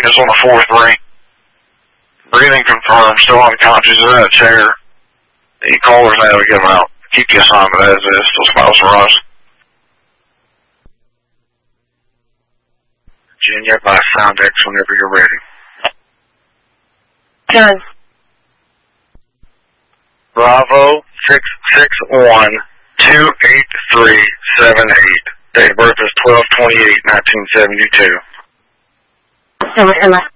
weakness on the 4-3. Breathing confirmed, still unconscious in that chair. Any callers now to get him out. Keep the assignment as is, still smiles for us. Virginia, by Sound X whenever you're ready. Done. Bravo 661-28378. Date of birth is 12/28/1972. Emma.